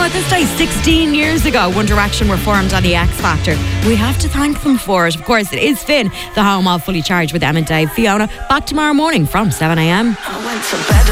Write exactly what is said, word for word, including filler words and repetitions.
about this day? sixteen years ago, One Direction were formed on the X Factor. We have to thank them for it. Of course, it is Finn, the home of Fully Charged with Em and Dave. Fiona, back tomorrow morning from seven a.m.